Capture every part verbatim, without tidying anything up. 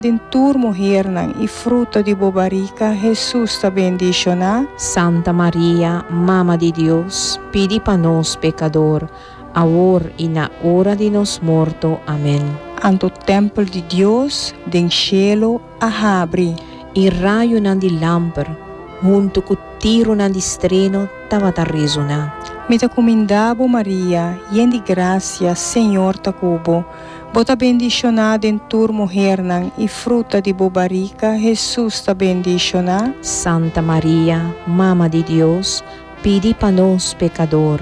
Dentur morrer nang e fruta de bobarica, Jesus ta bendicionar. Santa Maria, Mama de Deus, pedi para nós pecador, agora e na hora de nos morto. Amém. Anto templo de Deus, den cielo a abre. E raio nan di lampar, junto com tiro nan di streno, tava ta resona. Me te comendabo Maria, yen de gracia, Senhor ta cubo. Bota bendicionada em tur morrer nang e fruta de bobarica, Jesus ta bendicionar. Santa Maria, Mama de Deus, pedi para nós pecador,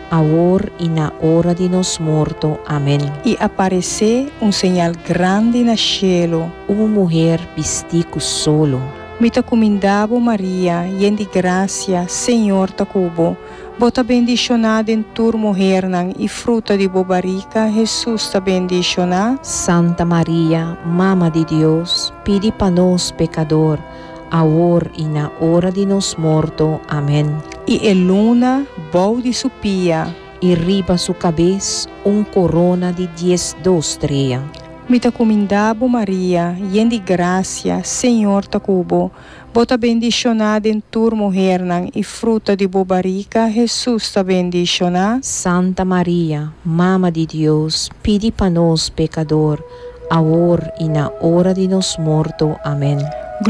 agora e na hora de nos morto. Amém. E aparecer um sinal grande na cielo. Uma mulher vestida solo. Me te comendabo Maria, yen de gracia, Senhor ta cubo. Bota bendicionada em tur morrer nang e fruta de bobarica, Jesus ta bendicionar. Santa Maria, Mama de Deus, pedi para nós pecador, agora e na hora de nos morto. Amém. E a luna, bol de supia. E riba sua cabeça, um corona de diez dos estrelas. Me te comendabo Maria, yen de gracia, Senhor ta cubo. Bota bendicionada em tur morrer nang e fruta de bobarica, Jesus ta bendicionar. Santa Maria, Mama de Deus, pedi para nós pecador, agora e na hora de nos morto. Amém.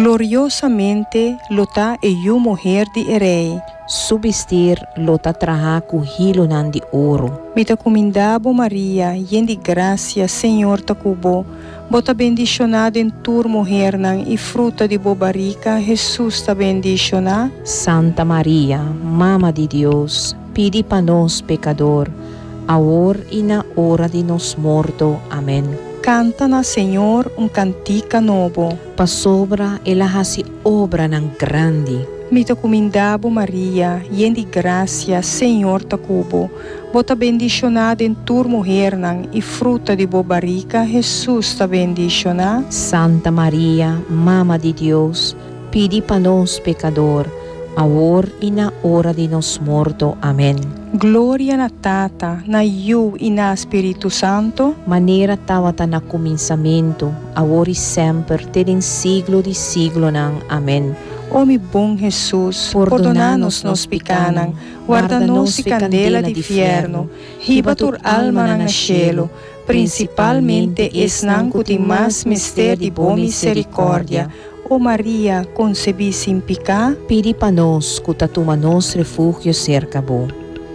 Gloriosamente lota e eu morrer de rei. Substir lota traha com hilo nan de ouro. Me te comendabo Maria, yen de gracia, Senhor ta cubo. Bota bendicionada em tur morrer nang e fruta de bobarica, Jesus ta bendicionar. Santa Maria, Mama de Deus, pedi para nós pecador, agora e na hora de nos morto. Amém. Canta na Senhor um cantica novo. Pa sobra ela hasi obra nan grande. Me te comendabo Maria, yen de gracia, Senhor ta cubo. Bota bendicionada em tur morrer nang e fruta de bobarica, Jesus ta bendicionar. Santa Maria, Mama de Deus, pedi para nós pecador, agora e na hora de nos morto. Amém. Glória na Tata, na Iu e na Espírito Santo. Maneira tawata na começamento, agora e sempre, ter em siglo de siglo nang. Amém. Ó mi bom Jesus, perdonanos nos picanam, guarda-nos e candela de fierno, riba tur alma na cielo, principalmente esnan cuti mais mister de boa misericórdia. Ó Maria, concebi sem picar, pedi para nós, cutatuma nos refúgio cerca bo.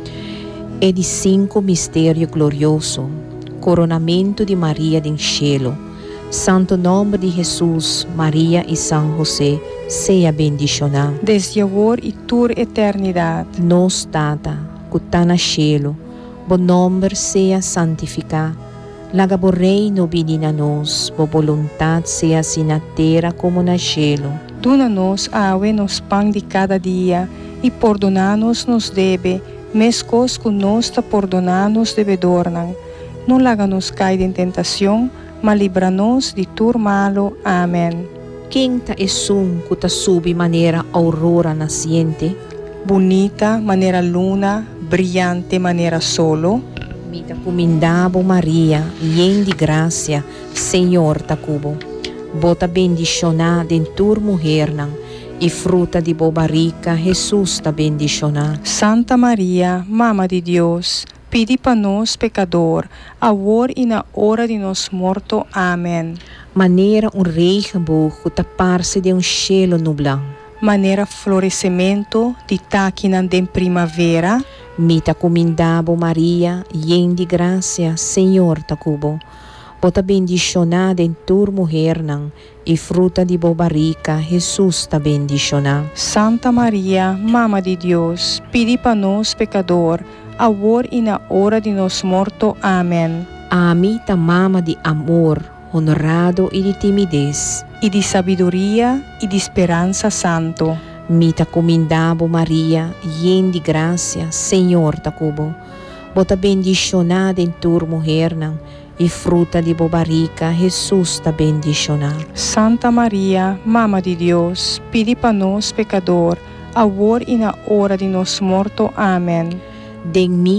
E de cinco mistério glorioso, coronamento de Maria de cielo, Santo nome de Jesus, Maria e São José, seja bendicionado. Desde agora e tur eternidade. Nos Tata, que está na cielo, bom nome seja santificado. Laga bo reino vini a nós, bo vontade seja assim na terra como na cielo. Duna-nos awe nos pão de cada dia, e perdona-nos nos debe, mescos que nós ta perdona-nos devedornan. Não laga-nos cair em tentação, mas livra-nos de tur malo. Amém. Quem ta esum que ta subi maneira aurora nasciente? Bonita maneira luna, brilhante maneira solo. Mita comendabo Maria, yen de gracia, Senhor ta cubo. Bota bendicionada em tur mulher nang, e fruta de bobarica, Jesus ta bendicionada. Santa Maria, Mama de Deus, pedi para nós pecador, agora e na hora de nos morto. Amém. Maneira um regenboog que tapar-se de um cielo nublado. Maneira florescimento de taquinan de primavera. Mita comendabo Maria, yen de gracia, Senhor ta cubo. Bota bendicionada em tur mulher nang, e fruta de bobarica, Jesus ta bendicionada. Santa Maria, Mama de Deus, pedi para nós pecador, agora e na hora de nos morto. Amém. A mita mama de amor, honrado e de timidez, e de sabedoria e de esperança santo. Mita comendabo Maria, yen de gracia, Senhor ta cubo. Bota bendicionada em tur mulher nang, e fruta de bobarica, Jesus ta bendicionada. Santa Maria, Mama de Deus, pedi para nós pecador, agora e na hora de nos morto. Amém. De mim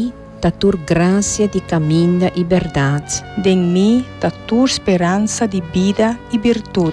tatur graça de caminho e verdade. Den mi tatur speranza di vida e virtud.